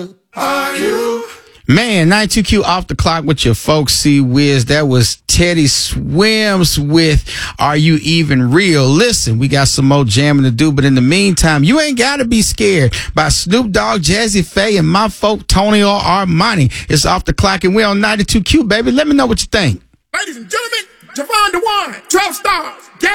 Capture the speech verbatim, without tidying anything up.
you? Are you? Man, ninety-two Q off the clock with your folks, C Wiz. That was Teddy Swims with Are You Even Real? Listen, we got some more jamming to do, but in the meantime, you ain't got to be scared by Snoop Dogg, Jazzy Faye, and my folk, Tony or Armani. It's off the clock, and we're on ninety-two Q, baby. Let me know what you think. Ladies and gentlemen, Javon DeWine, twelve stars.